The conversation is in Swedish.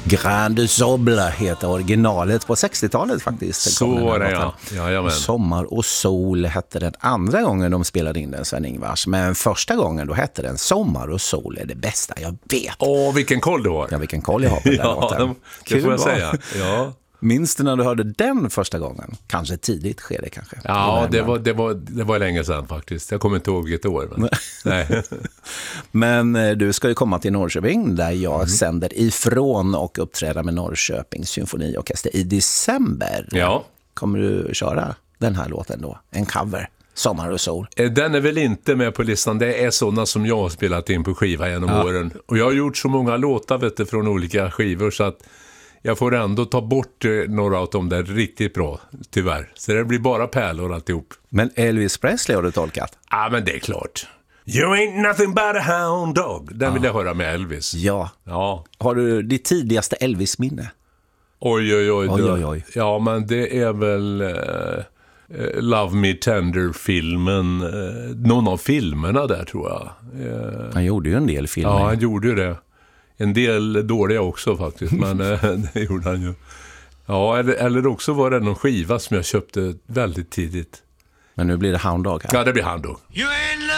Grande Sobla heter originalet på 60-talet faktiskt. Så var det, ja. Jajamän. Sommar och sol hette den andra gången de spelade in den, Sven-Ingvars. Men första gången då hette den Sommar och sol är det bästa jag vet. Vilken koll du har. Ja, vilken koll jag har på den låten. Det får jag säga. Ja. Minns du när du hörde den första gången? Kanske tidigt skede kanske. Ja, det var länge sedan faktiskt. Jag kommer inte ihåg ett år. Men, nej. Men du ska ju komma till Norrköping där jag sänder ifrån och uppträda med Norrköpings symfoniorkester i december. Ja. Kommer du köra den här låten då? En cover? Sommar och sol. Den är väl inte med på listan. Det är sådana som jag har spelat in på skiva genom åren. Och jag har gjort så många låtar från olika skivor så att jag får ändå ta bort några av dem där riktigt bra, tyvärr. Så det blir bara pärlor alltihop. Men Elvis Presley har du tolkat? Ja, men det är klart. You ain't nothing but a hound dog. Den vill jag höra med Elvis. Ja. Ja. Har du ditt tidigaste Elvis-minne? Oj. Ja, men det är väl Love Me Tender-filmen. Någon av filmerna där, tror jag. Han gjorde ju en del filmer. Ja, han gjorde ju det. En del dåliga också faktiskt, men det gjorde han ju. Ja, eller också var det någon skiva som jag köpte väldigt tidigt. Men nu blir det Hound Dog här. Ja, det blir Hound Dog.